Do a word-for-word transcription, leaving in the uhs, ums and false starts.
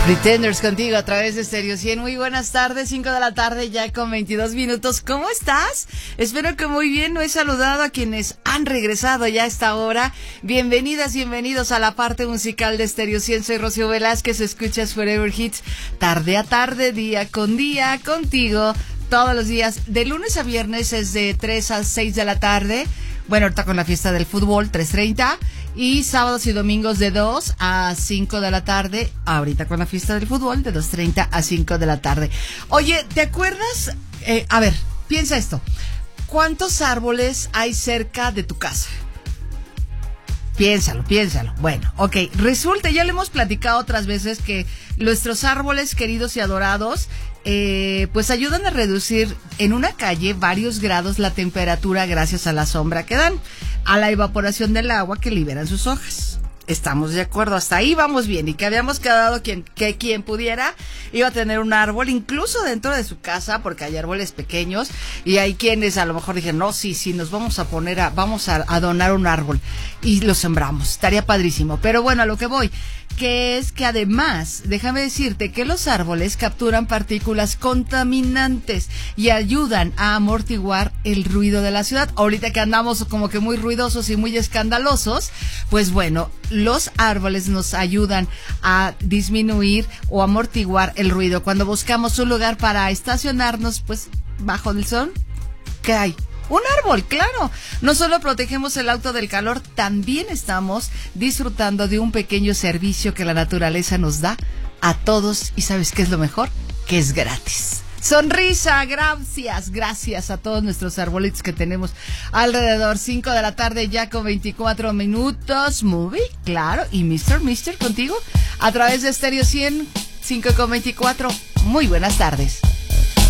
Pretenders contigo a través de Stereo cien. Muy buenas tardes, cinco de la tarde ya con veintidós minutos. ¿Cómo estás? Espero que muy bien. No he saludado a quienes han regresado ya a esta hora. Bienvenidas, bienvenidos a la parte musical de Stereo cien. Soy Rocío Velázquez, escuchas Forever Hits, tarde a tarde, día con día, contigo, todos los días. De lunes a viernes es de tres a seis de la tarde. Bueno, ahorita con la fiesta del fútbol, tres treinta. Y sábados y domingos de dos a cinco de la tarde. Ahorita con la fiesta del fútbol, de dos treinta a cinco de la tarde. Oye, ¿te acuerdas? Eh, a ver, piensa esto. ¿Cuántos árboles hay cerca de tu casa? Piénsalo, piénsalo. Bueno, ok. Resulta, ya le hemos platicado otras veces que nuestros árboles queridos y adorados Eh, pues ayudan a reducir en una calle varios grados la temperatura gracias a la sombra que dan, a la evaporación del agua que liberan sus hojas. Estamos de acuerdo, hasta ahí vamos bien. Y que habíamos quedado quien, que quien pudiera iba a tener un árbol, incluso dentro de su casa, porque hay árboles pequeños, y hay quienes a lo mejor dijeron, no, sí, sí, nos vamos a poner a, vamos a, a donar un árbol, y lo sembramos, estaría padrísimo. Pero bueno, a lo que voy, que es que además, déjame decirte que los árboles capturan partículas contaminantes y ayudan a amortiguar el ruido de la ciudad. Ahorita que andamos como que muy ruidosos y muy escandalosos, pues bueno, los árboles nos ayudan a disminuir o amortiguar el ruido. Cuando buscamos un lugar para estacionarnos, pues bajo el sol, ¿qué hay? Un árbol, claro. No solo protegemos el auto del calor, también estamos disfrutando de un pequeño servicio que la naturaleza nos da a todos. ¿Y sabes qué es lo mejor? Que es gratis. Sonrisa, gracias, gracias a todos nuestros arbolitos que tenemos alrededor. Cinco de la tarde ya con veinticuatro minutos. Movie, claro. Y mister mister contigo a través de Stereo cien, cinco con veinticuatro. Muy buenas tardes.